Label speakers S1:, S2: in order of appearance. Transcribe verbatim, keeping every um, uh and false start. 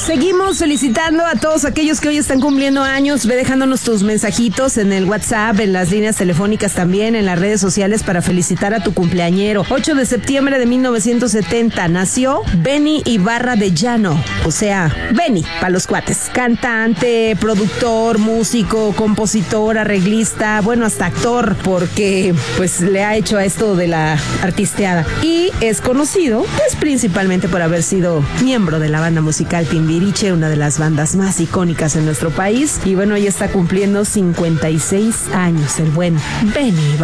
S1: Seguimos felicitando a todos aquellos que hoy están cumpliendo años. Ve dejándonos tus mensajitos en el WhatsApp, en las líneas telefónicas también, en las redes sociales para felicitar a tu cumpleañero. ocho de septiembre de mil novecientos setenta nació Benny Ibarra de Llano, o sea, Benny, para los cuates. Cantante, productor, músico, compositor, arreglista, bueno, hasta actor, porque pues le ha hecho a esto de la artisteada. Y es conocido, pues principalmente por haber sido miembro de la banda musical Timbiriche, una de las bandas más icónicas en nuestro país. Y bueno, ya está cumpliendo cincuenta y seis años el buen Benny Ibarra.